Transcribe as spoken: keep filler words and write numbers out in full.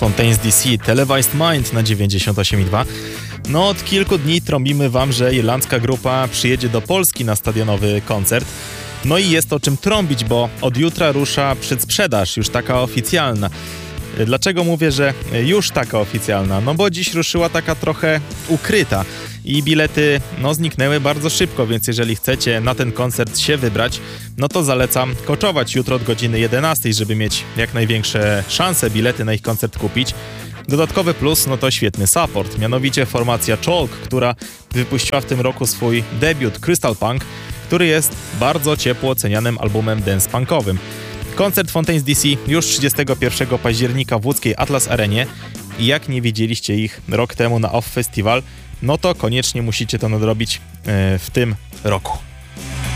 Fontaines D C, Televised Mind na dziewięćdziesiąt osiem i dwa. No od kilku dni trąbimy wam, że irlandzka grupa przyjedzie do Polski na stadionowy koncert. No i jest o czym trąbić, bo od jutra rusza przedsprzedaż, już taka oficjalna. Dlaczego mówię, że już taka oficjalna? No bo dziś ruszyła taka trochę ukryta i bilety no zniknęły bardzo szybko, więc jeżeli chcecie na ten koncert się wybrać, no to zalecam koczować jutro od godziny jedenastej, żeby mieć jak największe szanse bilety na ich koncert kupić. Dodatkowy plus, no to świetny support, mianowicie formacja Chalk, która wypuściła w tym roku swój debiut Crystal Punk, który jest bardzo ciepło ocenianym albumem dance punkowym. Koncert Fontaines D C już trzydziestego pierwszego października w łódzkiej Atlas Arenie i jak nie widzieliście ich rok temu na Off Festival, no to koniecznie musicie to nadrobić w tym roku.